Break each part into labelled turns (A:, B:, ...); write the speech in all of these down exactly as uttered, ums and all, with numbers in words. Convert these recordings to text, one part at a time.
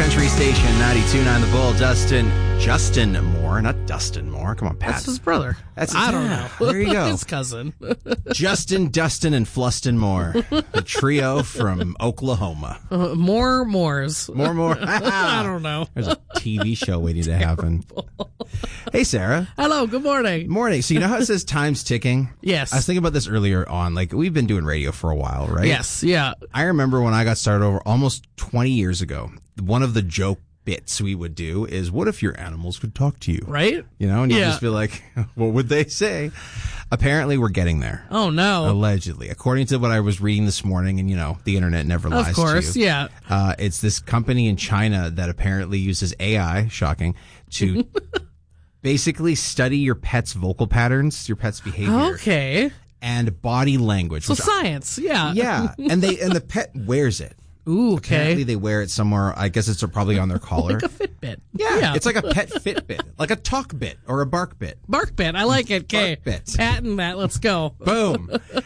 A: country station, ninety-two point nine The Bull. Dustin, Justin Moore, not Dustin Moore. Come on, Pat.
B: That's his brother.
A: That's
B: I
A: his,
B: don't
A: yeah,
B: know.
A: There you go.
B: His cousin.
A: Justin, Dustin, and Flustin Moore. The trio from Oklahoma.
B: Uh, more Moores.
A: More, more.
B: I don't know.
A: There's a T V show waiting to happen. Hey, Sarah.
B: Hello, good morning.
A: Morning. So you know how it says time's ticking?
B: Yes.
A: I was thinking about this earlier on. Like, we've been doing radio for a while, right?
B: Yes, yeah.
A: I remember when I got started over almost twenty years ago, one of the joke bits we would do is, what if your animals could talk to you?
B: Right?
A: You know, and you
B: Yeah.
A: just feel like, what would they say? Apparently, we're getting there.
B: Oh, no.
A: Allegedly. According to what I was reading this morning, and, you know, the internet never lies
B: Of course,
A: to you.
B: yeah.
A: Uh, it's this company in China that apparently uses A I, shocking, to basically study your pet's vocal patterns, your pet's behavior.
B: Okay.
A: And body language.
B: So
A: which-
B: science, yeah.
A: yeah. And they and the pet wears it.
B: Ooh, okay.
A: Apparently they wear it somewhere. I guess it's probably on their collar.
B: Like a Fitbit.
A: Yeah, it's like a pet Fitbit, like a talk bit or a bark bit.
B: Bark bit. I like it. Okay.
A: Bark bit.
B: Patent that. Let's go.
A: Boom.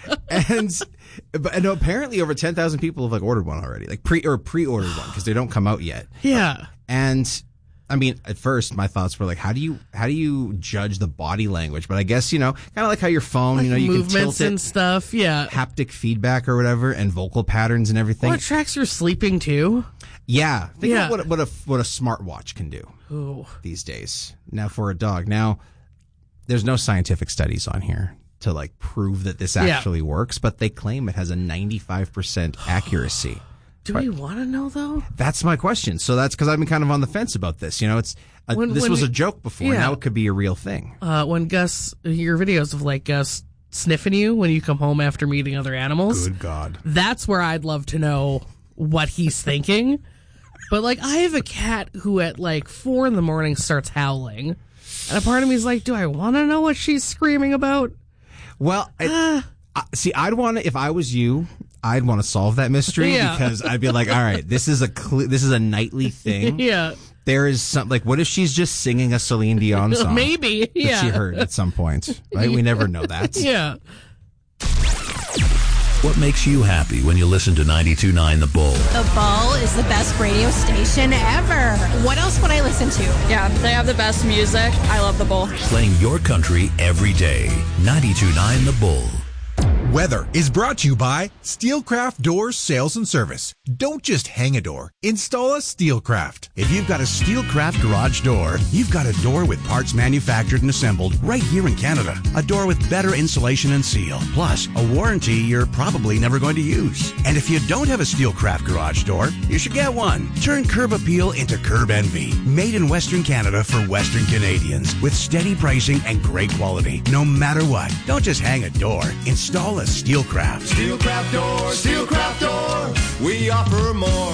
A: and but and apparently over ten thousand people have like ordered one already, like pre or pre-ordered one because they don't come out yet.
B: Yeah.
A: And I mean, at first my thoughts were like, how do you how do you judge the body language? But I guess, you know, kind of like how your phone,
B: Like
A: you know, you can
B: movements
A: tilt it,
B: and stuff. Yeah.
A: haptic feedback or whatever, and vocal patterns and everything.
B: What tracks your sleeping too?
A: Yeah, think
B: Yeah.
A: about what a, what a what a smartwatch can do
B: Ooh.
A: these days. Now for a dog, now there's no scientific studies on here to like prove that this
B: Yeah.
A: actually works, but they claim it has a ninety-five percent accuracy.
B: Do we want to know though?
A: That's my question. So that's because I've been kind of on the fence about this. You know, it's a,
B: When-
A: this
B: when
A: was
B: we-
A: a joke before.
B: yeah.
A: Now it could be a real thing.
B: Uh, when Gus, your videos of like Gus sniffing you when you come home after meeting other animals.
A: Good God.
B: That's where I'd love to know what he's thinking. But like, I have a cat who at like four in the morning starts howling, and a part of me is like, do I want to know what she's screaming about?
A: Well, I, I, see, I'd want to, if I was you, I'd want to solve that mystery
B: Yeah.
A: because I'd be like, all right, this is a cl- this is a nightly thing.
B: Yeah,
A: There is some, like, what if she's just singing a Celine Dion song?
B: maybe.
A: That
B: Yeah,
A: she heard at some point, right? We never know that.
B: yeah.
C: What makes you happy when you listen to ninety-two point nine The Bull?
D: The Bull is the best radio station ever. What else would I listen to?
E: Yeah, they have the best music. I love the Bull.
C: Playing your country every day. ninety-two point nine The Bull.
F: Weather is brought to you by Steelcraft Doors Sales and Service. Don't just hang a door, install a Steelcraft. If you've got a Steelcraft garage door, you've got a door with parts manufactured and assembled right here in Canada. A door with better insulation and seal, plus a warranty you're probably never going to use. And if you don't have a Steelcraft garage door, you should get one. Turn curb appeal into curb envy. Made in Western Canada for Western Canadians with steady pricing and great quality. No matter what, don't just hang a door, install a Steelcraft.
G: Steelcraft Door, Steelcraft Door, we offer more.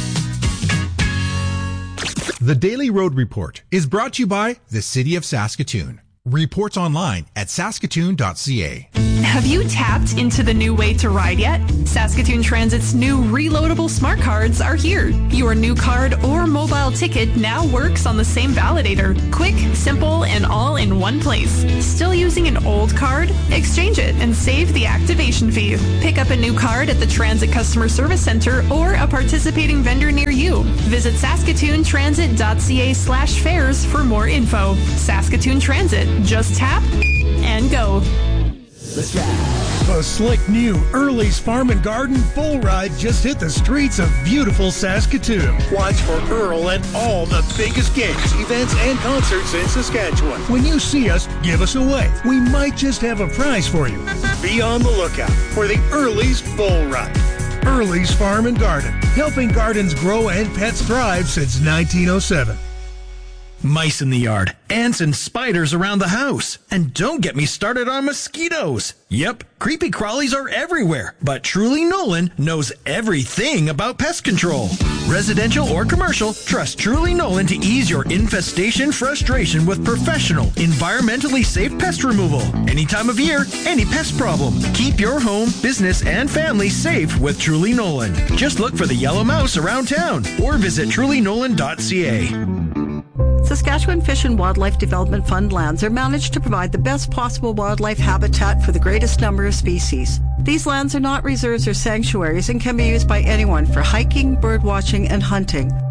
F: The Daily Road Report is brought to you by the City of Saskatoon. Reports online at saskatoon dot c a.
H: Have you tapped into the new way to ride yet? Saskatoon Transit's new reloadable smart cards are here. Your new card or mobile ticket now works on the same validator. Quick, simple, and all in one place. Still using an old card? Exchange it and save the activation fee. Pick up a new card at the Transit Customer Service Center or a participating vendor near you. Visit saskatoon transit dot c a slash fares for more info. Saskatoon Transit. Just tap and go.
I: A slick new Early's Farm and Garden bull ride just hit the streets of beautiful Saskatoon. Watch for Earl at all the biggest games, events, and concerts in Saskatchewan. When you see us, give us a wave. We might just have a prize for you. Be on the lookout for the Early's Bull Ride. Early's Farm and Garden, helping gardens grow and pets thrive since nineteen oh seven.
J: Mice in the yard, ants and spiders around the house. And don't get me started on mosquitoes. Yep, creepy crawlies are everywhere, but Truly Nolan knows everything about pest control. Residential or commercial, trust Truly Nolan to ease your infestation frustration with professional, environmentally safe pest removal. Any time of year, any pest problem. Keep your home, business, and family safe with Truly Nolan. Just look for the yellow mouse around town or visit truly nolan dot c a.
K: Saskatchewan Fish and Wildlife Development Fund lands are managed to provide the best possible wildlife habitat for the greatest number of species. These lands are not reserves or sanctuaries and can be used by anyone for hiking, bird watching, and hunting.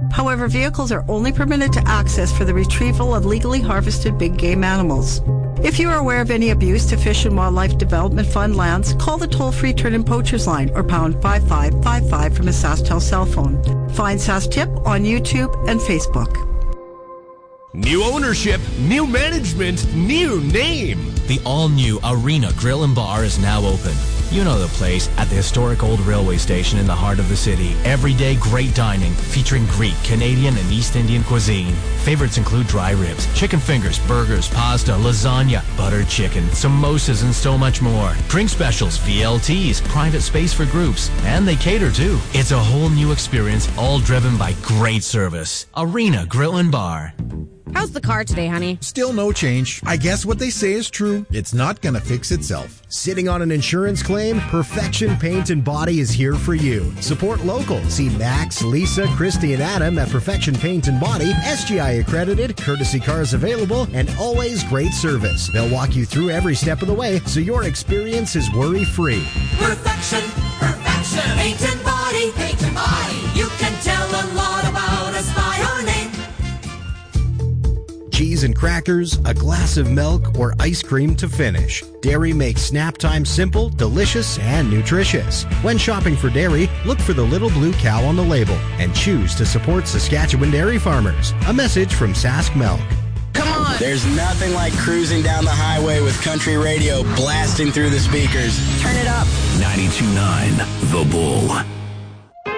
K: However, vehicles are only permitted to access for the retrieval of legally harvested big game animals. If you are aware of any abuse to Fish and Wildlife Development Fund lands, call the toll-free Turn-In Poachers line or pound five five five five from a SaskTel cell phone. Find SaskTip on YouTube and Facebook.
L: New ownership, new management, new name.
M: The all-new Arena Grill and Bar is now open. You know the place, at the historic old railway station in the heart of the city. Everyday great dining, featuring Greek, Canadian, and East Indian cuisine. Favorites include dry ribs, chicken fingers, burgers, pasta, lasagna, buttered chicken, samosas, and so much more. Drink specials, V L Ts, private space for groups, and they cater too. It's a whole new experience, all driven by great service. Arena Grill and Bar.
N: How's the car today, honey?
F: Still no change. I guess what they say is true. It's not going to fix itself.
O: Sitting on an insurance claim? Perfection Paint and Body is here for you. Support local. See Max, Lisa, Christy, and Adam at Perfection Paint and Body, S G I accredited, courtesy cars available, and always great service. They'll walk you through every step of the way so your experience is worry-free.
P: Perfection, perfection, paint and body, paint and body. You can tell a lot about us by our name.
O: Cheese and crackers, a glass of milk, or ice cream to finish. Dairy makes snap time simple, delicious, and nutritious. When shopping for dairy, look for the little blue cow on the label and choose to support Saskatchewan dairy farmers. A message from Sask Milk.
Q: Come on! There's nothing like cruising down the highway with country radio blasting through the speakers.
P: Turn it up.
C: ninety-two point nine The Bull.